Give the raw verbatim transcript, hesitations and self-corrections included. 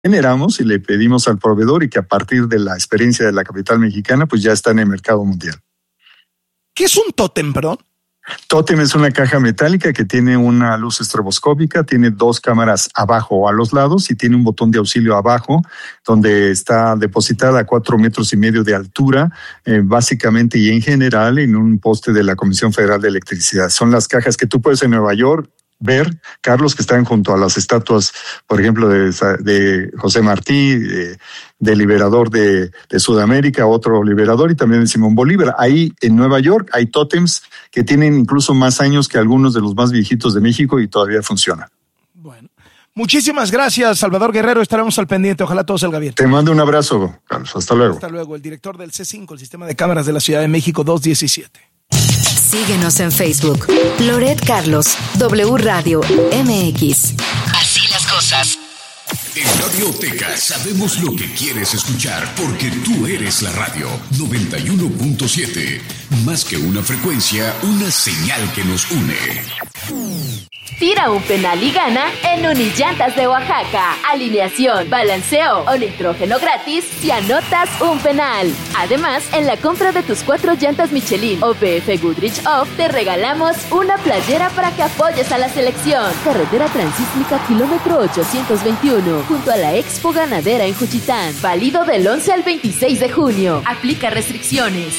generamos y le pedimos al proveedor y que a partir de la experiencia de la capital mexicana, pues ya está en el mercado mundial. ¿Qué es un tótem, perdón? Tótem es una caja metálica que tiene una luz estroboscópica, tiene dos cámaras abajo o a los lados y tiene un botón de auxilio abajo donde está depositada a cuatro metros y medio de altura, eh, básicamente y en general en un poste de la Comisión Federal de Electricidad. Son las cajas que tú puedes en Nueva York ver, Carlos, que están junto a las estatuas, por ejemplo, de, de José Martí, de, de liberador de, de Sudamérica, otro liberador, y también de Simón Bolívar. Ahí en Nueva York hay tótems que tienen incluso más años que algunos de los más viejitos de México y todavía funcionan. Bueno, muchísimas gracias, Salvador Guerrero. Estaremos al pendiente. Ojalá todo salga bien. Te mando un abrazo, Carlos. Hasta luego. Hasta luego. El director del C cinco, el Sistema de Cámaras de la Ciudad de México, doscientos diecisiete. Síguenos en Facebook. Loret Carlos, W Radio M X. Así las cosas. En Radioteca sabemos lo que quieres escuchar porque tú eres la radio. noventa y uno punto siete. Más que una frecuencia, una señal que nos une. Tira un penal y gana en Unillantas de Oaxaca. Alineación, balanceo o nitrógeno gratis si anotas un penal. Además, en la compra de tus cuatro llantas Michelin o P F Goodrich Off, te regalamos una playera para que apoyes a la selección. Carretera Transísmica, kilómetro ochocientos veintiuno, junto a la Expo Ganadera en Juchitán. Válido del once al veintiséis de junio. Aplica restricciones.